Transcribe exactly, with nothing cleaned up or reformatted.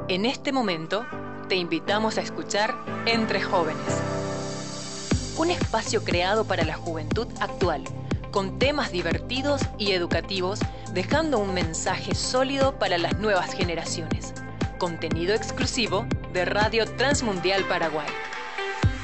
En este momento, te invitamos a escuchar Entre Jóvenes, un espacio creado para la juventud actual, con temas divertidos y educativos, dejando un mensaje sólido para las nuevas generaciones. Contenido exclusivo de Radio Transmundial Paraguay.